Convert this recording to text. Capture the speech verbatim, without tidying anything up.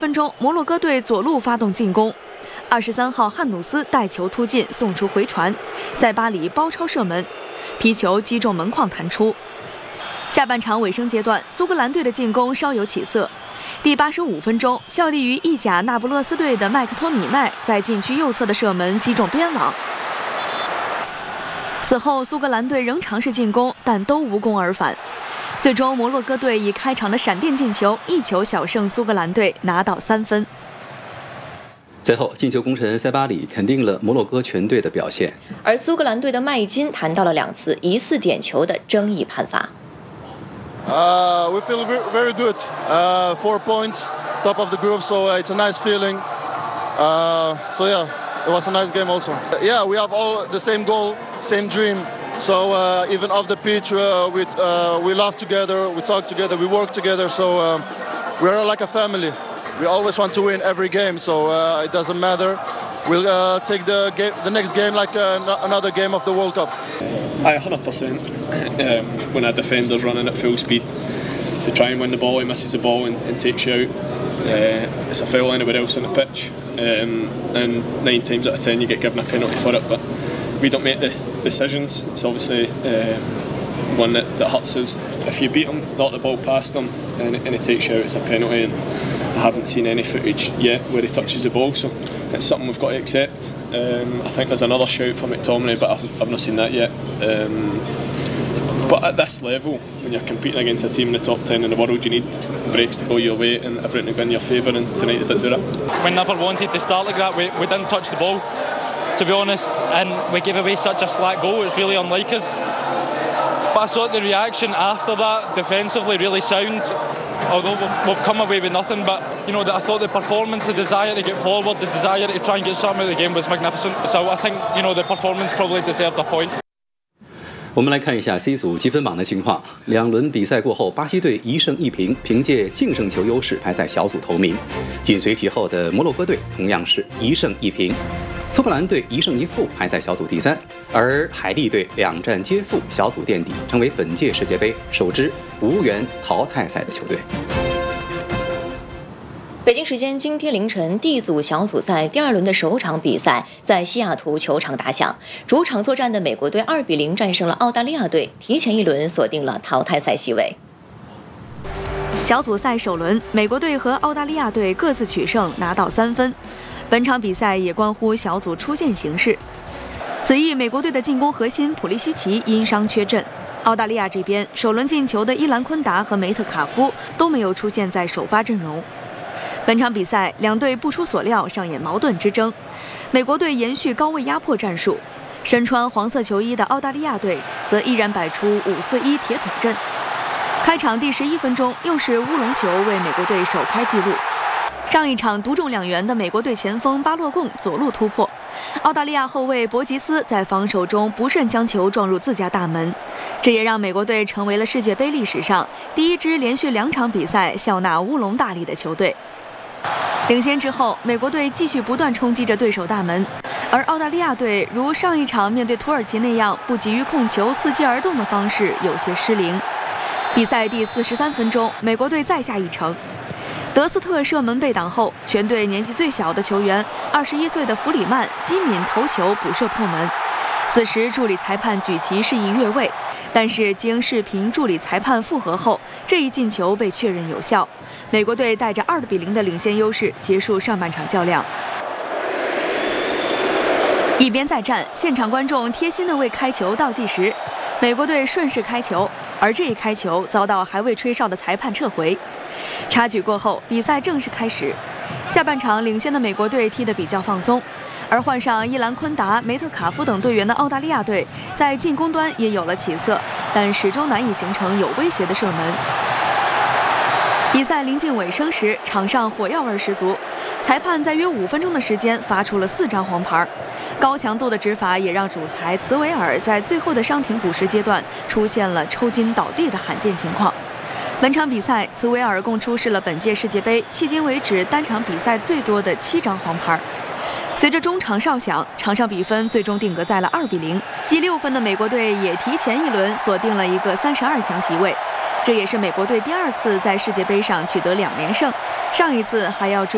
分钟，摩洛哥队左路发动进攻。二十三号汉努斯带球突进，送出回传，塞巴里包抄射门，皮球击中门框弹出。下半场尾声阶段，苏格兰队的进攻稍有起色。第八十五分钟，效力于意甲那不勒斯队的麦克托米奈在禁区右侧的射门击中边网。此后，苏格兰队仍尝试进攻，但都无功而返。最终，摩洛哥队以开场的闪电进球一球小胜苏格兰队，拿到三分。 赛后，进球功臣塞巴里肯定了摩洛哥全队的表现， 而苏格兰队的麦金谈到了两次疑似点球的争议判罚。 Uh, we feel very good. Uh, four points, top of the group, so it's a nice feeling. Uh, so yeah, it was a nice game also. Yeah, we have all the same goal, same dream. So uh, even off the pitch, uh, we uh, we laugh together, we talk together, we work together. So um, we are like a family. We always want to win every game, so uh, it doesn't matter. We'll uh, take the game, the next game like uh, another game of the World Cup. Aye, one hundred percent. Um, when a defender's running at full speed to try and win the ball, he misses the ball and, and takes you out. Uh, it's a foul anywhere else on the pitch, um, and nine times out of ten you get given a penalty for it. But we don't make the decisions. It's obviously uh, one that, that hurts us. If you beat him, knock the ball past him, and, and he takes you out, it's a penalty. And I haven't seen any footage yet where he touches the ball, so it's something we've got to accept. Um, I think there's another shout for McTominay, but I've, I've not seen that yet. Um, but at this level, when you're competing against a team in the top ten in the world, you need breaks to go your way and everything to go in your favour, and tonight they didn't do that. We never wanted to start like that. We, we didn't touch the ball, to be honest, and we gave away such a slack goal. It's really unlike us. But I thought the reaction after that, defensively, really sound. Although we've, we've come away with nothing, but you know, I thought the performance, the desire to get forward, the desire to try and get something out of the game was magnificent. So I think, you know, the performance probably deserved a point. 我们来看一下 C 组积分榜的情况。两轮比赛过后，巴西队一胜一平，凭借净胜球优势排在小组头名。紧随其后的摩洛哥队同样是一胜一平，苏格兰队一胜一负排在小组第三，而海地队两战皆负，小组垫底，成为本届世界杯首支无缘淘汰赛的球队。 北京时间今天凌晨 ，D 组小组赛第二轮的首场比赛在西雅图球场打响。主场作战的美国队二比零战胜了澳大利亚队，提前一轮锁定了淘汰赛席位。 小组赛首轮，美国队和澳大利亚队各自取胜，拿到三分。本场比赛也关乎小组出线形势。此役，美国队的进攻核心普利西奇因伤缺阵。澳大利亚这边，首轮进球的伊兰昆达和梅特卡夫都没有出现在首发阵容。本场比赛，两队不出所料上演矛盾之争。美国队延续高位压迫战术，身穿黄色球衣的澳大利亚队则依然摆出五四一铁桶阵。开场第十一分钟，又是乌龙球为美国队首开纪录。上一场独中两元的美国队前锋巴洛贡左路突破，澳大利亚后卫博吉斯在防守中不慎将球撞入自家大门，这也让美国队成为了世界杯历史上第一支连续两场比赛笑纳乌龙大利的球队。领先之后，美国队继续不断冲击着对手大门，而澳大利亚队如上一场面对土耳其那样不急于控球、伺机而动的方式有些失灵。比赛第四十三分钟，美国队再下一城。德斯特射门被挡后，全队年纪最小的球员二十一岁的弗里曼机敏头球补射破门。此时助理裁判举旗示意越位，但是经视频助理裁判复核后，这一进球被确认有效。美国队带着二比零的领先优势结束上半场较量。一边再战，现场观众贴心地为开球倒计时。美国队顺势开球，而这一开球遭到还未吹哨的裁判撤回。插曲过后，比赛正式开始。下半场领先的美国队踢得比较放松，而换上伊兰昆达、梅特卡夫等队员的澳大利亚队在进攻端也有了起色，但始终难以形成有威胁的射门。比赛临近尾声时，场上火药味十足，裁判在约五分钟的时间发出了四张黄牌，高强度的执法也让主裁茨维尔在最后的伤停补时阶段出现了抽筋倒地的罕见情况。本场比赛，茨维尔共出示了本届世界杯迄今为止单场比赛最多的七张黄牌。随着中场哨响，场上比分最终定格在了二比零。积六分的美国队也提前一轮锁定了一个三十二强席位，这也是美国队第二次在世界杯上取得两连胜，上一次还要追。